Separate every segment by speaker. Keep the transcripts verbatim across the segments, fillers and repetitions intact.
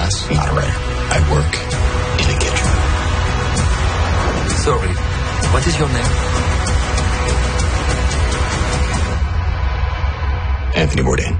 Speaker 1: class, not a writer. I work in a kitchen.
Speaker 2: Sorry, what is your name?
Speaker 1: Anthony Bourdain.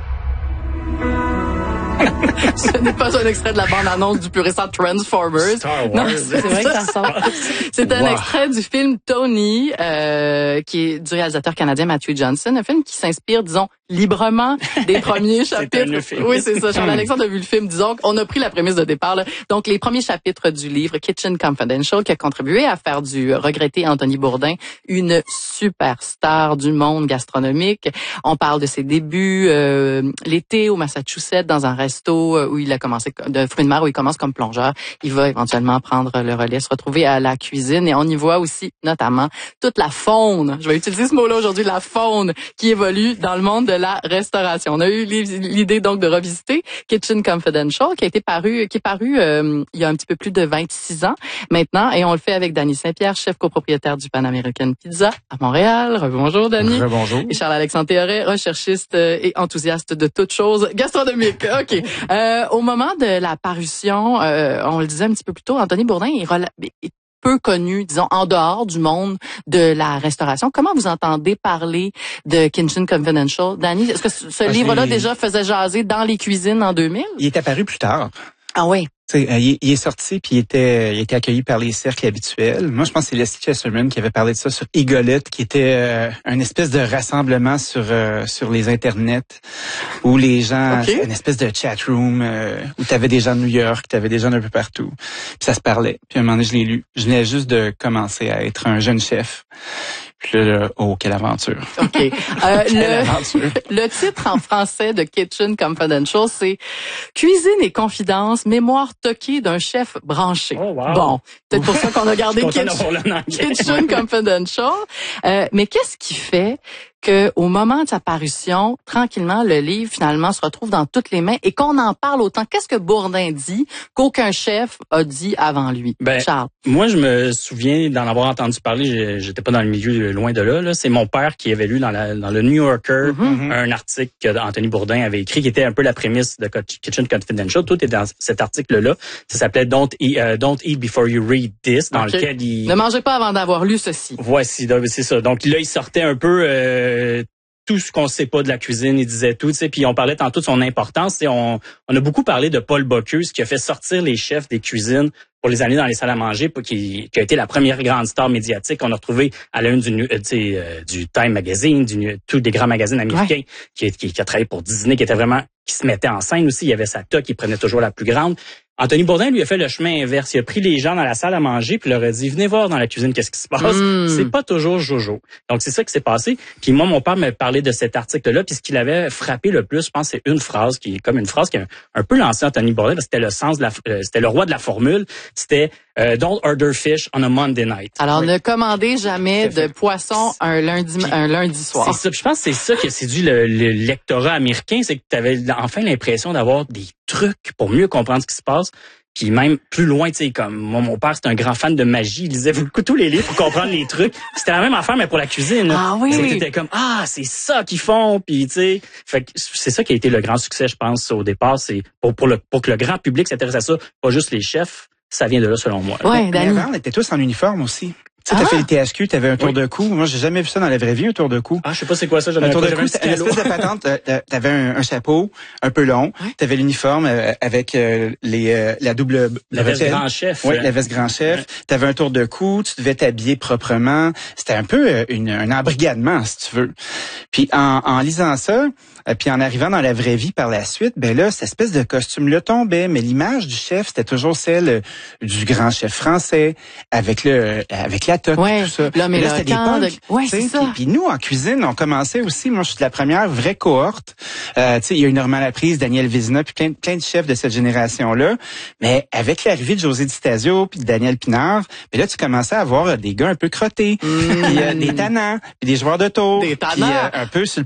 Speaker 3: Ce n'est pas un extrait de la bande-annonce du plus récent Transformers.
Speaker 4: Star Wars.
Speaker 3: Non, c'est vrai que ça sort. C'est un wow. extrait du film Tony, euh, qui est du réalisateur canadien Matthew Johnson, un film qui s'inspire, disons, librement des premiers chapitres. Oui, c'est ça. Charles-Alexandre a vu le film. Disons qu'on a pris la prémisse de départ. Là. Donc, les premiers chapitres du livre Kitchen Confidential, qui a contribué à faire du regretté Anthony Bourdain une superstar du monde gastronomique. On parle de ses débuts euh, l'été au Massachusetts dans un resto où il a commencé de fruits de mer où il commence comme plongeur. Il va éventuellement prendre le relais, se retrouver à la cuisine et on y voit aussi notamment toute la faune. Je vais utiliser ce mot-là aujourd'hui, la faune qui évolue dans le monde de la restauration. On a eu l'idée donc de revisiter Kitchen Confidential qui a été paru, qui est paru euh, il y a un petit peu plus de vingt-six ans maintenant et on le fait avec Dany Saint-Pierre, chef copropriétaire du Pan American Pizza à Montréal. Rebonjour Dany.
Speaker 4: Rebonjour.
Speaker 3: Et Charles-Alexandre Théoret, recherchiste et enthousiaste de toutes choses gastronomiques. OK. Euh, au moment de la parution, euh, on le disait un petit peu plus tôt, Anthony Bourdain est, rela- est peu connu, disons, en dehors du monde de la restauration. Comment vous entendez parler de Kitchen Confidential? Dany, est-ce que ce ah, livre-là déjà faisait jaser dans les cuisines en deux mille?
Speaker 4: Il est apparu plus tard.
Speaker 3: Ah oui?
Speaker 4: T'sais, il, il est sorti puis il était, il était accueilli par les cercles habituels. Moi, je pense que c'est Leslie Chesterman qui avait parlé de ça sur Egolet, qui était euh, une espèce de rassemblement sur euh, sur les internets où les gens, okay. une espèce de chat room euh, où t'avais des gens de New York, t'avais des gens d'un peu partout. Puis ça se parlait. Puis à un moment donné, je l'ai lu. Je venais juste de commencer à être un jeune chef. Puis là, là oh, quelle aventure.
Speaker 3: OK. Euh, le, aventure. Le titre en français de Kitchen Confidential, c'est Cuisine et confidence, mémoire toquée d'un chef branché.
Speaker 4: Oh, wow.
Speaker 3: Bon, peut-être pour ça qu'on a gardé Kitchen, Kitchen Confidential. Euh, mais qu'est-ce qui fait que au moment de sa parution, tranquillement, le livre, finalement, se retrouve dans toutes les mains et qu'on en parle autant? Qu'est-ce que Bourdain dit qu'aucun chef a dit avant lui?
Speaker 5: Ben,
Speaker 3: Charles?
Speaker 5: Moi, je me souviens d'en avoir entendu parler. J'étais pas dans le milieu loin de là. là. C'est mon père qui avait lu dans, la, dans le New Yorker mm-hmm. un article qu'Anthony Bourdain avait écrit qui était un peu la prémisse de Kitchen Confidential. Tout est dans cet article-là. Ça s'appelait Don't Eat, uh, Don't Eat Before You Read This, dans okay. lequel il...
Speaker 3: Ne mangez pas avant d'avoir lu ceci.
Speaker 5: Voici, c'est ça. Donc là, il sortait un peu... Euh, tout ce qu'on sait pas de la cuisine, il disait tout, tu sais, puis on parlait tantôt de son importance, on, on a beaucoup parlé de Paul Bocuse qui a fait sortir les chefs des cuisines pour les années dans les salles à manger, qui, qui a été la première grande star médiatique qu'on a retrouvée à la une du, euh, euh, du Time Magazine, du, tous des grands magazines américains, ouais. qui, qui, qui a travaillé pour Disney, qui était vraiment, qui se mettait en scène aussi, il y avait sa toque, il prenait toujours la plus grande. Anthony Bourdain lui a fait le chemin inverse. Il a pris les gens dans la salle à manger puis leur a dit venez voir dans la cuisine qu'est-ce qui se passe. Mm. C'est pas toujours jojo. Donc c'est ça qui s'est passé. Puis moi mon père me parlait de cet article-là puis ce qui l'avait frappé le plus, je pense, c'est une phrase qui est comme une phrase qui a un, un peu lancé Anthony Bourdain. C'était le sens de la, euh, c'était le roi de la formule. C'était euh, don't order fish on a Monday night.
Speaker 3: Alors oui. ne commandez jamais de poisson un lundi puis, un lundi soir.
Speaker 5: C'est ça. Puis je pense que c'est ça qui a séduit le, le lectorat américain, c'est que tu avais enfin l'impression d'avoir des trucs pour mieux comprendre ce qui se passe. Puis même plus loin, tu sais, comme moi, mon père, c'est un grand fan de magie. Il lisait beaucoup tous les livres pour comprendre les trucs. C'était la même affaire, mais pour la cuisine.
Speaker 3: Ah oui.
Speaker 5: C'était comme, ah, c'est ça qu'ils font. Puis, tu sais, fait que c'est ça qui a été le grand succès, je pense, au départ. C'est pour, pour, le, pour que le grand public s'intéresse à ça, pas juste les chefs. Ça vient de là, selon moi.
Speaker 3: Ouais,
Speaker 4: mais avant, on était tous en uniforme aussi. Tu sais, ah. t'as fait les T H Q, t'avais un tour oui. de cou. Moi, j'ai jamais vu ça dans la vraie vie, un tour de cou.
Speaker 5: Ah, je sais pas c'est quoi ça.
Speaker 4: Un tour de cou, c'est une espèce de patente. T'avais un, un chapeau un peu long. Oui. T'avais l'uniforme euh, avec euh, les euh, la double...
Speaker 5: La veste grand chef.
Speaker 4: Oui, la veste grand chef. Ouais. T'avais un tour de cou, tu devais t'habiller proprement. C'était un peu euh, une, un embrigadement, si tu veux. Puis en, en lisant ça, euh, puis en arrivant dans la vraie vie par la suite, ben là, cette espèce de costume-là tombait. Mais l'image du chef, c'était toujours celle euh, du grand chef français avec le euh, avec la toque
Speaker 3: ouais.
Speaker 4: et tout ça.
Speaker 3: L'homme et le camp. De... Ouais, c'est ça.
Speaker 4: Puis nous, en cuisine, on commençait aussi, moi, je suis de la première vraie cohorte. Euh, tu sais, il y a eu Normand Laprise, Daniel Vézina, puis plein, plein de chefs de cette génération-là. Mais avec l'arrivée de José Di Stasio, puis de Daniel Pinard, puis là, tu commençais à avoir des gars un peu crottés, mmh. puis euh, des tannants, puis des joueurs de tour.
Speaker 3: Des tannants.
Speaker 4: Puis euh, un peu sur le